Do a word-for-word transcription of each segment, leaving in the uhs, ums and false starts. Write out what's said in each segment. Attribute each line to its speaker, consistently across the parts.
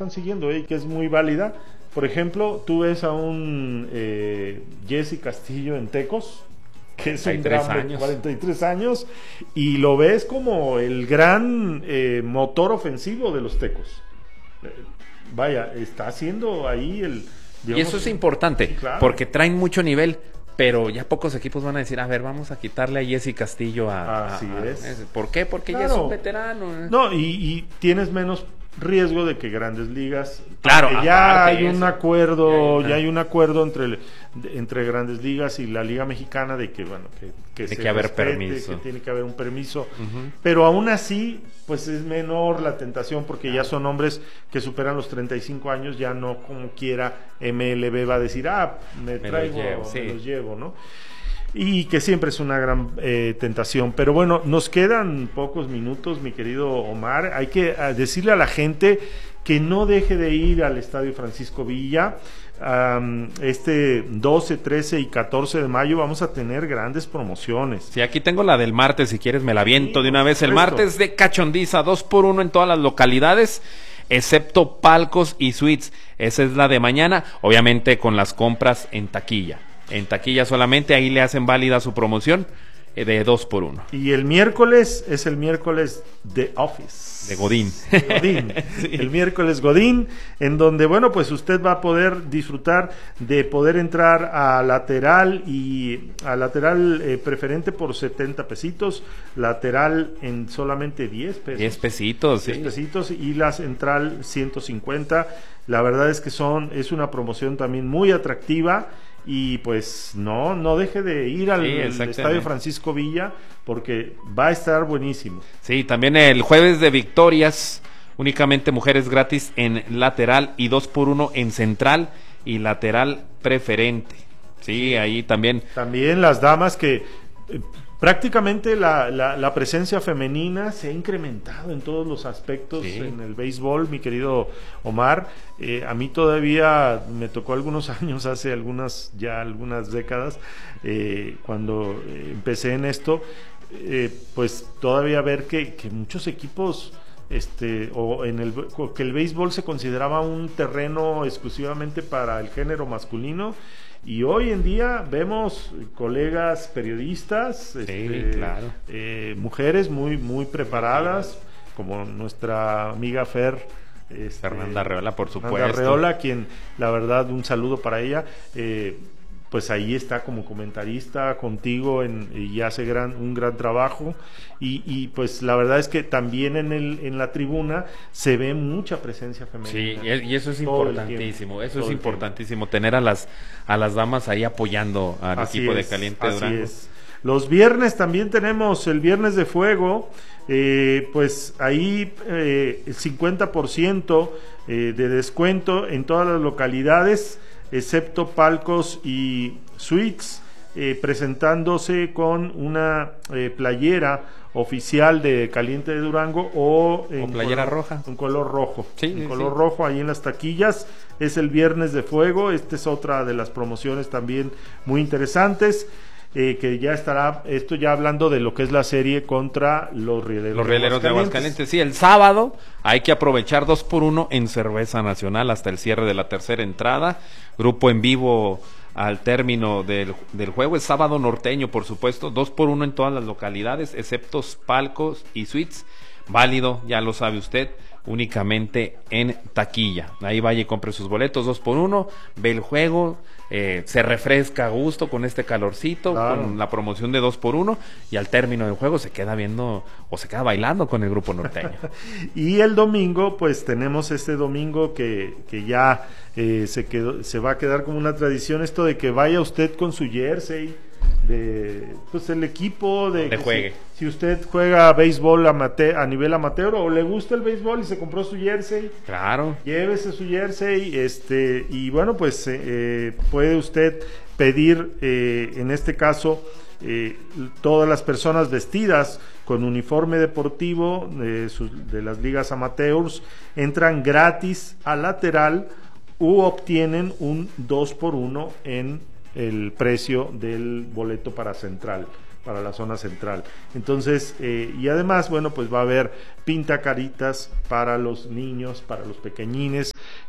Speaker 1: están siguiendo, ¿eh? Que es muy válida. Por ejemplo, tú ves a un eh, Jesse Castillo en Tecos, que es un gran de cuarenta y tres años, y lo ves como el gran eh, motor ofensivo de los Tecos. Eh, vaya, está haciendo ahí el...
Speaker 2: Digamos, y eso es importante, sí, claro, porque traen mucho nivel, pero ya pocos equipos van a decir, a ver, vamos a quitarle a Jesse Castillo a...
Speaker 1: Así
Speaker 2: a,
Speaker 1: es.
Speaker 2: A, ¿por qué? Porque claro, ya es un veterano.
Speaker 1: No, y, y tienes menos riesgo de que Grandes Ligas,
Speaker 2: claro,
Speaker 1: ya hay un acuerdo, ya, ya hay un acuerdo entre entre Grandes Ligas y la Liga Mexicana de que bueno que, que
Speaker 2: tiene que haber respete, permiso,
Speaker 1: que tiene que haber un permiso, uh-huh. Pero aún así pues es menor la tentación porque ya son hombres que superan los treinta y cinco años, ya no como quiera M L B va a decir ah me, me traigo, los llevo, sí. me los llevo, ¿no? Y que siempre es una gran eh, tentación. Pero bueno, nos quedan pocos minutos, mi querido Omar. Hay que uh, decirle a la gente que no deje de ir al Estadio Francisco Villa. Um, este doce, trece y catorce de mayo vamos a tener grandes promociones.
Speaker 2: Sí, aquí tengo la del martes, si quieres me la aviento sí, de una vez. El martes de cachondiza, dos por uno en todas las localidades, excepto palcos y suites. Esa es la de mañana, obviamente con las compras en taquilla. En taquilla solamente, ahí le hacen válida su promoción de dos por uno.
Speaker 1: Y el miércoles es el miércoles de Office.
Speaker 2: De Godín.
Speaker 1: De Godín. Sí. El miércoles Godín, en donde, bueno, pues usted va a poder disfrutar de poder entrar a lateral y a lateral eh, preferente por setenta pesitos, lateral en solamente diez pesos.
Speaker 2: diez pesitos,
Speaker 1: diez
Speaker 2: sí.
Speaker 1: pesitos y la central ciento cincuenta. La verdad es que son, es una promoción también muy atractiva. Y pues no, no deje de ir al sí, Estadio Francisco Villa porque va a estar buenísimo.
Speaker 2: Sí, también el jueves de victorias, únicamente mujeres gratis en lateral y dos por uno en central y lateral preferente. Sí, ahí también.
Speaker 1: También las damas que eh, prácticamente la, la, la presencia femenina se ha incrementado en todos los aspectos sí. En el béisbol, mi querido Omar. Eh, a mí todavía me tocó algunos años, hace algunas ya algunas décadas, eh, cuando eh, empecé en esto, eh, pues todavía ver que, que muchos equipos, este, o en el que el béisbol se consideraba un terreno exclusivamente para el género masculino. Y hoy en día vemos colegas periodistas,
Speaker 2: sí,
Speaker 1: este,
Speaker 2: claro.
Speaker 1: eh, mujeres muy muy preparadas, como nuestra amiga Fer, este,
Speaker 2: Fernanda Arreola, por supuesto.
Speaker 1: Fernanda Arreola, quien, la verdad, un saludo para ella. Eh, pues ahí está como comentarista contigo en, y hace gran, un gran trabajo y, y pues la verdad es que también en el en la tribuna se ve mucha presencia femenina.
Speaker 2: Sí, y eso es importantísimo, eso es importantísimo, tener a las a las damas ahí apoyando al
Speaker 1: así
Speaker 2: equipo
Speaker 1: es,
Speaker 2: de Caliente
Speaker 1: así
Speaker 2: Durango.
Speaker 1: Es. Los viernes también tenemos el Viernes de Fuego, eh, pues ahí eh, el cincuenta por ciento eh, de descuento en todas las localidades, excepto palcos y suites, eh, presentándose con una eh, playera oficial de Caliente de Durango o, en
Speaker 2: o playera
Speaker 1: color,
Speaker 2: roja,
Speaker 1: un color rojo,
Speaker 2: sí,
Speaker 1: un
Speaker 2: sí,
Speaker 1: color
Speaker 2: sí.
Speaker 1: rojo ahí en las taquillas. Es el Viernes de Fuego. Esta es otra de las promociones también muy interesantes. Eh, que ya estará, esto ya hablando de lo que es la serie contra los Rieleros,
Speaker 2: los Rieleros de Aguascalientes. Sí, el sábado hay que aprovechar dos por uno en Cerveza Nacional hasta el cierre de la tercera entrada. Grupo en vivo al término del, del juego. Es sábado norteño, por supuesto. dos por uno en todas las localidades, excepto palcos y suites. Válido, ya lo sabe usted, únicamente en taquilla. Ahí vaya y compre sus boletos, dos por uno, ve el juego, eh, se refresca a gusto con este calorcito, claro. Con la promoción de dos por uno, y al término del juego se queda viendo o se queda bailando con el grupo norteño.
Speaker 1: Y el domingo, pues tenemos este domingo que, que ya eh, se, quedó, se va a quedar como una tradición, esto de que vaya usted con su jersey de pues el equipo de
Speaker 2: que juegue.
Speaker 1: Si, si usted juega béisbol amate, a nivel amateur o le gusta el béisbol y se compró su jersey,
Speaker 2: claro,
Speaker 1: llévese su jersey, este y bueno pues eh, puede usted pedir eh, en este caso eh, todas las personas vestidas con uniforme deportivo de, sus, de las ligas amateurs entran gratis al lateral u obtienen un dos por uno en el precio del boleto para central, para la zona central. Entonces, eh, y además, bueno, pues va a haber pintacaritas para los niños, para los pequeñines,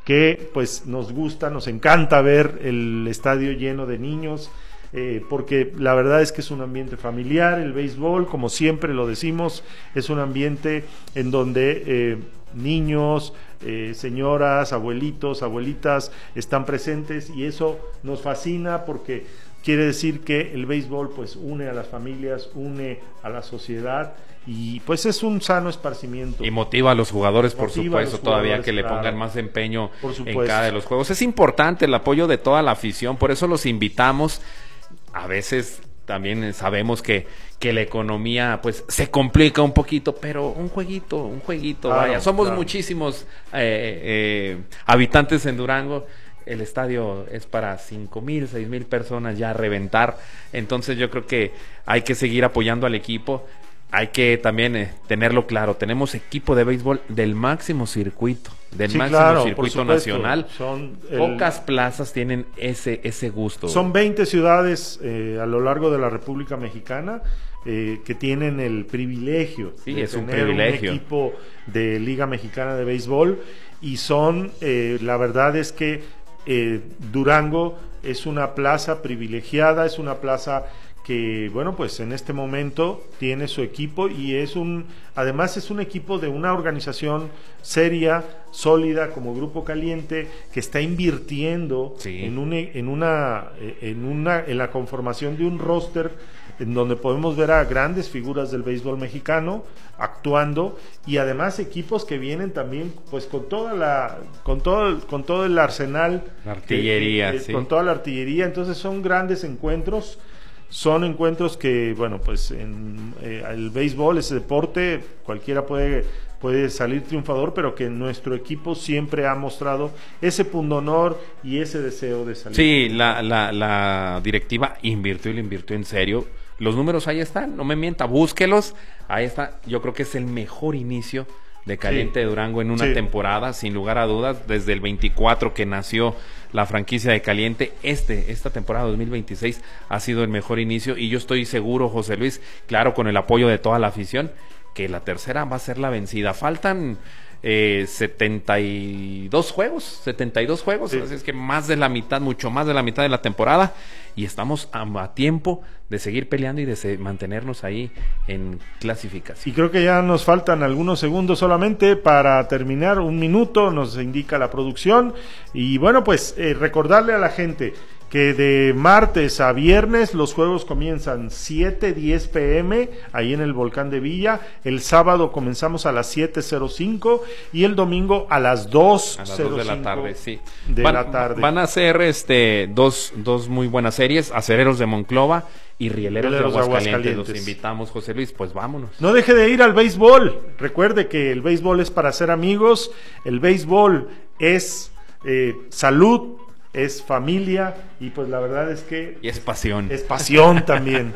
Speaker 1: que pues nos gusta, nos encanta ver el estadio lleno de niños, eh, porque la verdad es que es un ambiente familiar. El béisbol, como siempre lo decimos, es un ambiente en donde eh, niños, eh, señoras, abuelitos, abuelitas están presentes, y eso nos fascina porque quiere decir que el béisbol pues une a las familias, une a la sociedad, y pues es un sano esparcimiento.
Speaker 2: Y motiva a los jugadores, por
Speaker 1: Motiva
Speaker 2: supuesto,
Speaker 1: los
Speaker 2: todavía
Speaker 1: jugadores,
Speaker 2: que le
Speaker 1: claro,
Speaker 2: pongan más empeño en
Speaker 1: supuesto.
Speaker 2: cada de los juegos. Es importante el apoyo de toda la afición, por eso los invitamos. A veces también sabemos que, que la economía pues se complica un poquito, pero un jueguito, un jueguito,
Speaker 1: claro,
Speaker 2: vaya. Somos
Speaker 1: claro.
Speaker 2: muchísimos eh, eh, habitantes en Durango. El estadio es para cinco mil, seis mil personas ya a reventar. Entonces yo creo que hay que seguir apoyando al equipo. Hay que también eh, tenerlo claro. Tenemos equipo de béisbol del máximo circuito, del
Speaker 1: Sí,
Speaker 2: máximo
Speaker 1: claro,
Speaker 2: circuito
Speaker 1: por supuesto.
Speaker 2: nacional.
Speaker 1: Son el-
Speaker 2: Pocas plazas tienen ese, ese gusto.
Speaker 1: Son veinte ciudades eh, a lo largo de la República Mexicana eh, que tienen el privilegio
Speaker 2: Sí,
Speaker 1: de
Speaker 2: es un
Speaker 1: tener
Speaker 2: privilegio.
Speaker 1: un equipo de Liga Mexicana de Béisbol, y son, eh, la verdad es que eh, Durango es una plaza privilegiada, es una plaza que, bueno, pues en este momento tiene su equipo, y es un, además es un equipo de una organización seria, sólida como Grupo Caliente, que está invirtiendo
Speaker 2: Sí.
Speaker 1: en un, en una en una en la conformación de un roster en donde podemos ver a grandes figuras del béisbol mexicano actuando, y además equipos que vienen también pues con toda la con todo el, con todo el arsenal,
Speaker 2: La artillería,
Speaker 1: que- que-
Speaker 2: sí.
Speaker 1: con toda la artillería. Entonces son grandes encuentros. Son encuentros que, bueno, pues en eh, el béisbol, ese deporte, cualquiera puede, puede salir triunfador, pero que nuestro equipo siempre ha mostrado ese pundonor y ese deseo de salir.
Speaker 2: Sí, la, la, la directiva invirtió y le invirtió en serio. Los números ahí están, no me mienta, búsquelos. Ahí está, yo creo que es el mejor inicio de Caliente
Speaker 1: Sí.
Speaker 2: de Durango en una
Speaker 1: Sí.
Speaker 2: temporada, sin lugar a dudas, desde el veinticuatro que nació la franquicia de Caliente. Este, esta temporada dos mil veintiséis ha sido el mejor inicio, y yo estoy seguro, José Luis, claro, con el apoyo de toda la afición, que la tercera va a ser la vencida. Faltan eh, setenta y dos juegos, setenta y dos juegos,
Speaker 1: Sí.
Speaker 2: así es que más de la mitad, mucho más de la mitad de la temporada, y estamos a, a tiempo de seguir peleando y de se, mantenernos ahí en clasificación.
Speaker 1: Y creo que ya nos faltan algunos segundos solamente para terminar, un minuto nos indica la producción. Y bueno, pues eh, recordarle a la gente que de martes a viernes los juegos comienzan siete diez pe eme ahí en el Volcán de Villa. El sábado comenzamos a las siete cero cinco y el domingo a las dos
Speaker 2: A las dos de la tarde, sí.
Speaker 1: de
Speaker 2: van,
Speaker 1: la tarde.
Speaker 2: Van a ser este dos, dos muy buenas series, Acereros de Monclova y Rieleros de
Speaker 1: Rieleros de
Speaker 2: Aguascalientes.
Speaker 1: Aguascalientes.
Speaker 2: Los invitamos, José Luis, pues vámonos.
Speaker 1: No deje de ir al béisbol. Recuerde que el béisbol es para ser amigos. El béisbol es eh, salud, es familia, y pues la verdad es que
Speaker 2: Y es pasión.
Speaker 1: es pasión también.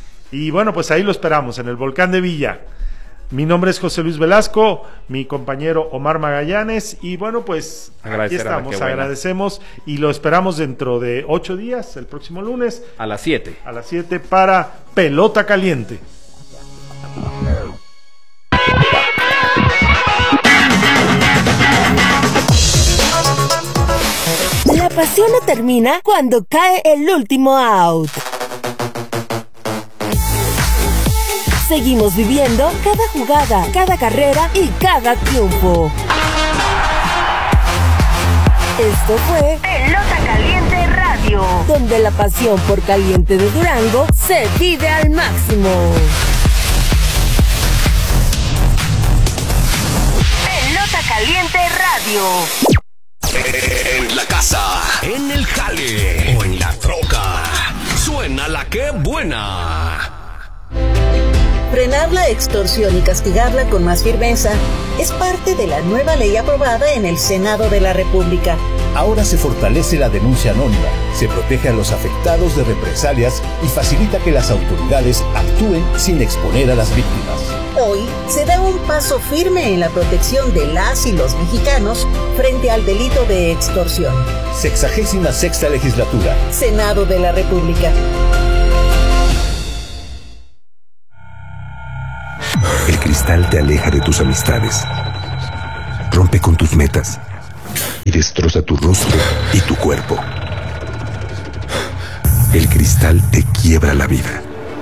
Speaker 1: Y bueno, pues ahí lo esperamos en el Volcán de Villa. Mi nombre es José Luis Velasco, mi compañero Omar Magallanes, y bueno, pues
Speaker 2: Agradecer
Speaker 1: aquí
Speaker 2: a la
Speaker 1: estamos,
Speaker 2: que buena.
Speaker 1: agradecemos, y lo esperamos dentro de ocho días, el próximo lunes
Speaker 2: A las siete.
Speaker 1: a las siete para Pelota Caliente.
Speaker 3: La pasión no termina cuando cae el último out. Seguimos viviendo cada jugada, cada carrera y cada triunfo. Esto fue Pelota Caliente Radio, donde la pasión por Caliente de Durango se vive al máximo. Pelota Caliente Radio.
Speaker 4: En la casa, en el jale o en la troca. Suena la que buena.
Speaker 5: Frenar la extorsión y castigarla con más firmeza es parte de la nueva ley aprobada en el Senado de la República.
Speaker 6: Ahora se fortalece la denuncia anónima, se protege a los afectados de represalias y facilita que las autoridades actúen sin exponer a las víctimas.
Speaker 5: Hoy se da un paso firme en la protección de las y los mexicanos frente al delito de extorsión.
Speaker 6: Sexagésima sexta legislatura.
Speaker 5: Senado de la República.
Speaker 7: El cristal te aleja de tus amistades, rompe con tus metas y destroza tu rostro y tu cuerpo. El cristal te quiebra la vida.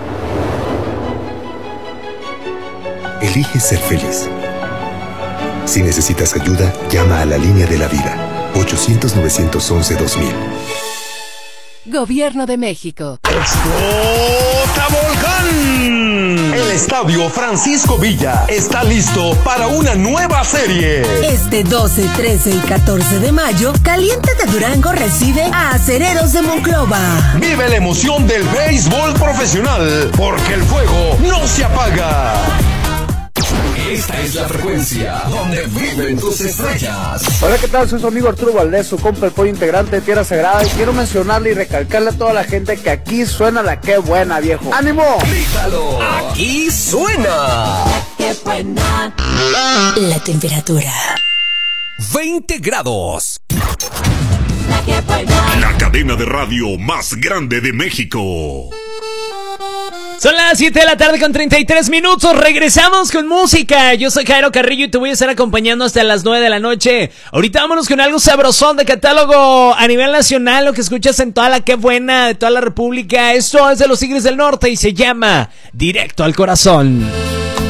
Speaker 7: Elige ser feliz. Si necesitas ayuda, llama a la línea de la vida. ochocientos, novecientos once, dos mil.
Speaker 8: Gobierno de México.
Speaker 4: ¡Explota Volcán! El Estadio Francisco Villa está listo para una nueva serie.
Speaker 3: Este doce, trece y catorce de mayo, Caliente de Durango recibe a Acereros de Monclova.
Speaker 4: Vive la emoción del béisbol profesional, porque el fuego no se apaga.
Speaker 9: Esta es la frecuencia donde viven tus estrellas.
Speaker 10: Hola, ¿qué tal? Soy su amigo Arturo Valdés, su compa el pollo integrante de Tierra Sagrada, y quiero mencionarle y recalcarle a toda la gente que aquí suena la que buena, viejo. ¡Ánimo!
Speaker 9: ¡Grítalo! ¡Aquí suena!
Speaker 3: ¡Qué buena! La temperatura:
Speaker 9: veinte grados.
Speaker 3: La que buena.
Speaker 4: La cadena de radio más grande de México.
Speaker 11: Son las siete de la tarde con treinta y tres minutos. Regresamos con música. Yo soy Jairo Carrillo y te voy a estar acompañando hasta las nueve de la noche. Ahorita vámonos con algo sabrosón de catálogo a nivel nacional. Lo que escuchas en toda la que buena de toda la república. Esto es de los Tigres del Norte y se llama Directo al Corazón.